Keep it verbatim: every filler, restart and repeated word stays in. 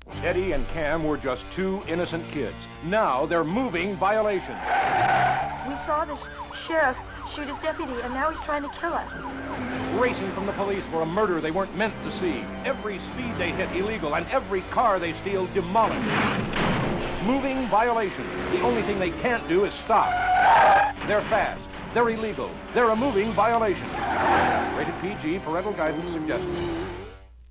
Eddie and Cam were just two innocent kids. Now they're moving violations. We saw this sheriff shoot his deputy, and now he's trying to kill us. Racing from the police for a murder they weren't meant to see. Every speed they hit illegal, and every car they steal demolished. Moving violations. The only thing they can't do is stop. They're fast. They're illegal. They're a moving violation. Rated P G. Parental guidance suggested.